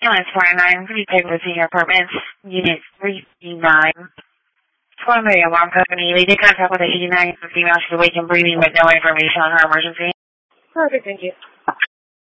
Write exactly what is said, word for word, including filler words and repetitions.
Unit twenty-nine, Prefect with Senior Apartments, Unit three nine. Primary Alarm Company, they did contact with the eighty-nine female. She's awake and breathing with no information on her emergency. Perfect, thank you.